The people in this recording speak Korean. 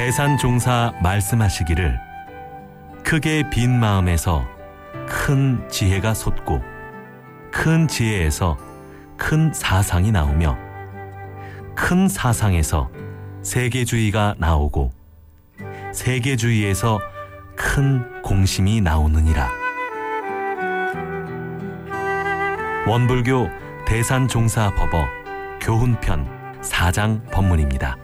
대산종사 말씀하시기를 크게 빈 마음에서 큰 지혜가 솟고 큰 지혜에서 큰 사상이 나오며 큰 사상에서 세계주의가 나오고 세계주의에서 큰 공심이 나오느니라. 원불교 대산종사법어 교훈편 4장 법문입니다.